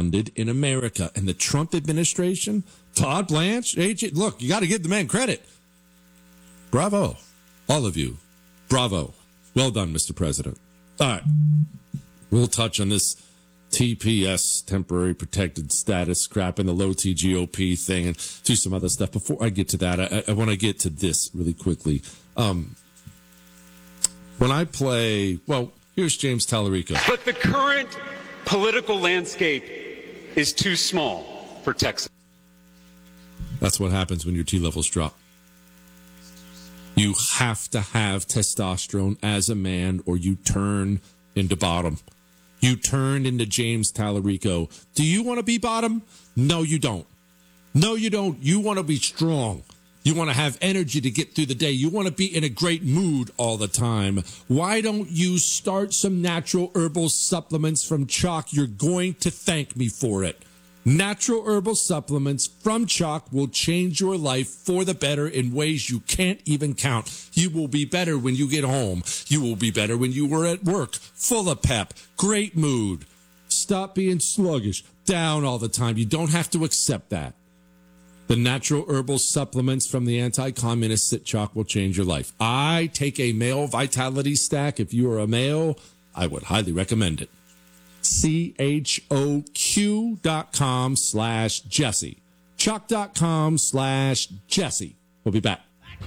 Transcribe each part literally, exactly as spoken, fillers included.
funded in America. And the Trump administration, Todd Blanche, A J, look, you got to give the man credit. Bravo. All of you. Bravo. Well done, Mister President. All right. We'll touch on this T P S, temporary protected status crap, and the low T G O P thing, and do some other stuff. Before I get to that, I, I want to get to this really quickly. Um, when I play, well, here's James Tallarico. But the current political landscape is too small for Texas. That's what happens when your T levels drop. You have to have testosterone as a man, or you turn into bottom. You turn into James Tallarico. Do you want to be bottom? No, you don't. No, you don't. You want to be strong. You want to have energy to get through the day. You want to be in a great mood all the time. Why don't you start some natural herbal supplements from Chalk? You're going to thank me for it. Natural herbal supplements from Chalk will change your life for the better in ways you can't even count. You will be better when you get home. You will be better when you were at work, full of pep, great mood. Stop being sluggish, down all the time. You don't have to accept that. The natural herbal supplements from the anti-communists at Chalk will change your life. I take a male vitality stack. If you are a male, I would highly recommend it. C H O Q dot com slash Jesse. Chalk dot com slash Jesse. We'll be back.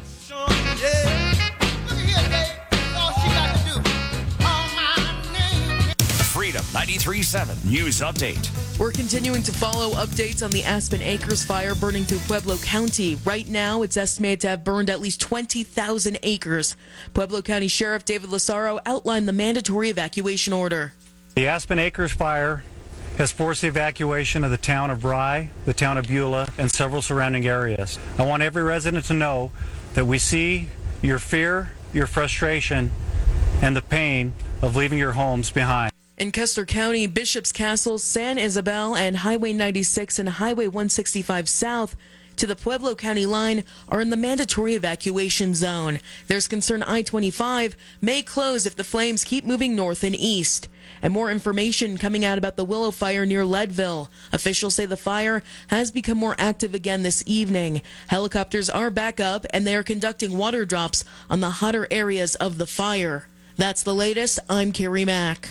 Freedom ninety-three point seven News Update. We're continuing to follow updates on the Aspen Acres fire burning through Pueblo County. Right now, it's estimated to have burned at least twenty thousand acres. Pueblo County Sheriff David Lazaro outlined the mandatory evacuation order. The Aspen Acres fire has forced the evacuation of the town of Rye, the town of Beulah, and several surrounding areas. I want every resident to know that we see your fear, your frustration, and the pain of leaving your homes behind. In Custer County, Bishop's Castle, San Isabel, and Highway ninety-six and Highway one sixty-five South to the Pueblo County line are in the mandatory evacuation zone. There's concern I twenty-five may close if the flames keep moving north and east. And more information coming out about the Willow Fire near Leadville. Officials say the fire has become more active again this evening. Helicopters are back up, and they are conducting water drops on the hotter areas of the fire. That's the latest. I'm Carrie Mack.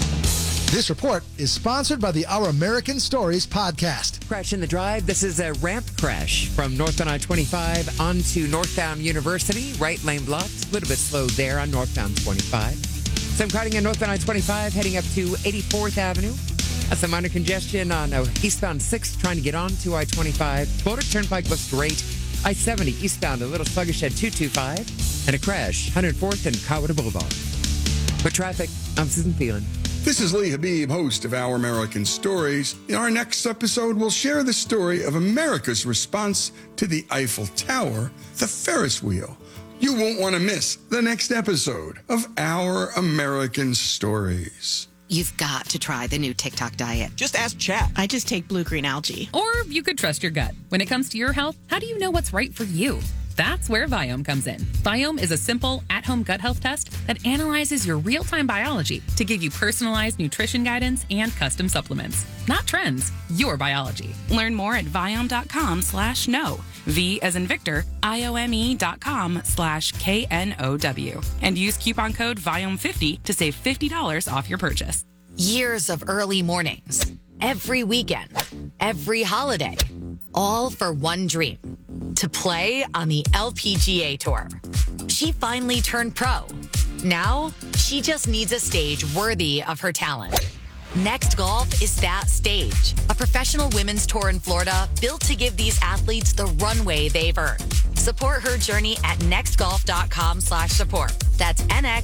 This report is sponsored by the Our American Stories podcast. Crash in the drive. This is a ramp crash from northbound I twenty-five onto northbound University. Right lane blocked. A little bit slowed there on northbound twenty-five. Some crowding in northbound I twenty-five heading up to eighty-fourth Avenue. That's some minor congestion on uh, eastbound six trying to get on to I twenty-five. Boulder Turnpike looks great. I seventy eastbound a little sluggish at two twenty-five. And a crash, one hundred fourth and Coweta Boulevard. For traffic, I'm Susan Phelan. This is Lee Habib, host of Our American Stories. In our next episode, we'll share the story of America's response to the Eiffel Tower, the Ferris wheel. You won't want to miss the next episode of Our American Stories. You've got to try the new TikTok diet. Just ask Chat. I just take blue-green algae. Or you could trust your gut. When it comes to your health, how do you know what's right for you? That's where Viome comes in. Viome is a simple, at-home gut health test that analyzes your real-time biology to give you personalized nutrition guidance and custom supplements. Not trends, your biology. Learn more at Viome.com slash no. V as in Victor, I-O-M-E dot com slash K N O W. And use coupon code Viome fifty to save fifty dollars off your purchase. Years of early mornings, every weekend, every holiday, all for one dream, to play on the L P G A Tour. She finally turned pro. Now, she just needs a stage worthy of her talent. Next Golf is that stage, a professional women's tour in Florida built to give these athletes the runway they've earned. Support her journey at nextgolf.com slash support. That's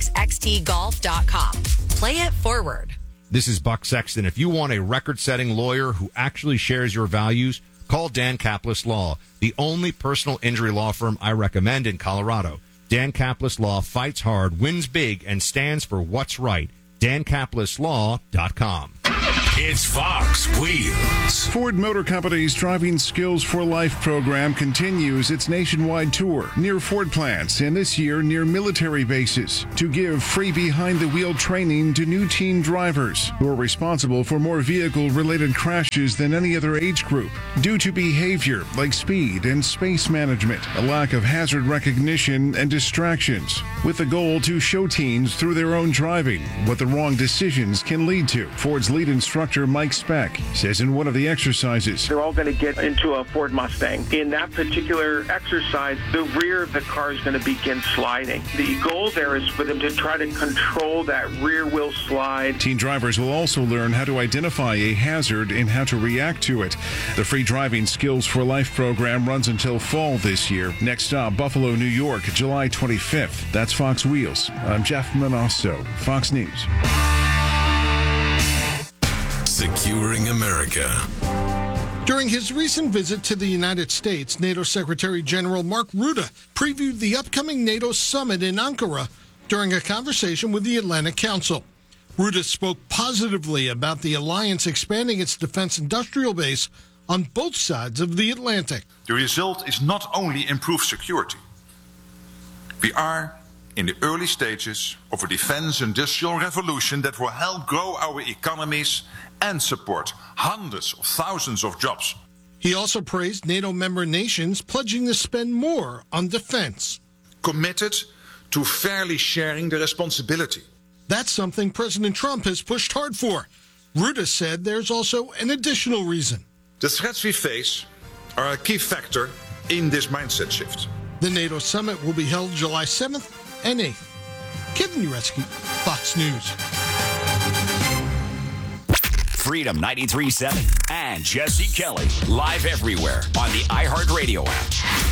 nxxtgolf dot com. Play it forward. This is Buck Sexton. If you want a record-setting lawyer who actually shares your values, call Dan Kaplis Law, the only personal injury law firm I recommend in Colorado. Dan Kaplis Law fights hard, wins big, and stands for what's right. dan kaplis law dot com. It's Fox Wheels. Sports. Ford Motor Company's Driving Skills for Life program continues its nationwide tour near Ford plants and this year near military bases to give free behind-the-wheel training to new teen drivers who are responsible for more vehicle-related crashes than any other age group due to behavior like speed and space management, a lack of hazard recognition, and distractions, with the goal to show teens through their own driving what the wrong decisions can lead to. Ford's lead instructor, Mike Speck, says in one of the exercises, they're all going to get into a Ford Mustang. In that particular exercise, the rear of the car is going to begin sliding. The goal there is for them to try to control that rear wheel slide. Teen drivers will also learn how to identify a hazard and how to react to it. The free Driving Skills for Life program runs until fall this year. Next stop, Buffalo, New York, July twenty-fifth. That's Fox Wheels. I'm Jeff Manasso, Fox News. Securing America. During his recent visit to the United States, NATO Secretary General Mark Rutte previewed the upcoming NATO summit in Ankara during a conversation with the Atlantic Council. Rutte spoke positively about the alliance expanding its defense industrial base on both sides of the Atlantic. The result is not only improved security. We are in the early stages of a defense industrial revolution that will help grow our economies and support hundreds of thousands of jobs. He also praised NATO member nations pledging to spend more on defense. Committed to fairly sharing the responsibility. That's something President Trump has pushed hard for. Rutte said there's also an additional reason. The threats we face are a key factor in this mindset shift. The NATO summit will be held July seventh and eighth. Kevin Uretsky, Fox News. Freedom ninety-three point seven and Jesse Kelly, live everywhere on the iHeartRadio app.